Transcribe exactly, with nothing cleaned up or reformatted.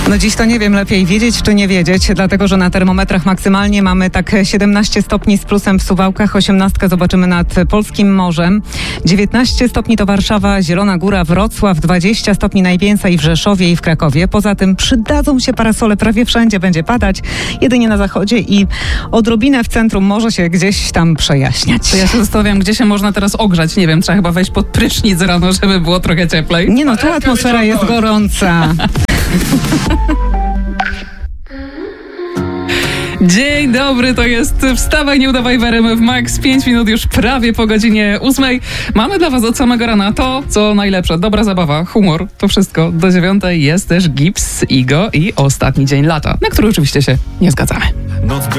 No dziś to nie wiem, lepiej wiedzieć czy nie wiedzieć, dlatego że na termometrach maksymalnie mamy tak siedemnaście stopni z plusem w Suwałkach, osiemnaście zobaczymy nad Polskim Morzem, dziewiętnaście stopni to Warszawa, Zielona Góra, Wrocław, dwadzieścia stopni najwięcej w Rzeszowie i w Krakowie. Poza tym przydadzą się parasole, prawie wszędzie będzie padać, jedynie na zachodzie i odrobinę w centrum może się gdzieś tam przejaśniać. To ja się zastanawiam, gdzie się można teraz ogrzać. Nie wiem, trzeba chyba wejść pod prysznic rano, żeby było trochę cieplej. Nie no, tu atmosfera jest gorąca. Dzień dobry, to jest Wstawaj, nie udawaj w R M F Max. pięć minut już prawie po godzinie ósmej. Mamy dla was od samego rana to, co najlepsze. Dobra zabawa, humor, to wszystko. Do dziewiątej jest też Gips, Igo i Ostatni Dzień Lata, na który oczywiście się nie zgadzamy. Noc